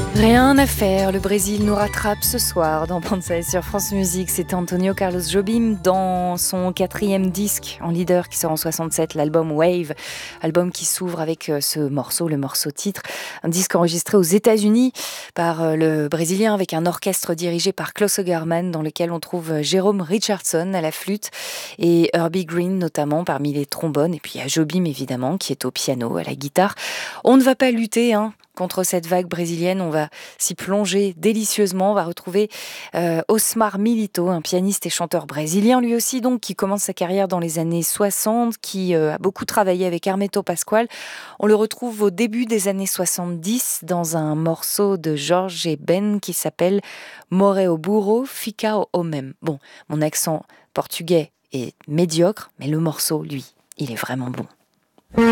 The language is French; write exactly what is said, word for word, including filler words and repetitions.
Rien à faire, le Brésil nous rattrape ce soir dans Banzai sur France Musique. C'était Antonio Carlos Jobim dans son quatrième disque en leader qui sort en soixante-sept, l'album Wave, album qui s'ouvre avec ce morceau, le morceau titre, un disque enregistré aux États-Unis par le Brésilien avec un orchestre dirigé par Klaus Ogerman dans lequel on trouve Jérôme Richardson à la flûte et Herbie Green notamment parmi les trombones, et puis il y a Jobim évidemment qui est au piano, à la guitare. On ne va pas lutter hein, contre cette vague brésilienne, on va s'y plonger délicieusement. On va retrouver euh, Osmar Milito, un pianiste et chanteur brésilien lui aussi, donc qui commence sa carrière dans les années soixante, qui euh, a beaucoup travaillé avec Hermeto Pascoal. On le retrouve au début des années soixante-dix dans un morceau de Jorge Ben qui s'appelle Morreu burro, fica o homem. Bon, mon accent portugais est médiocre, mais le morceau, lui, il est vraiment bon.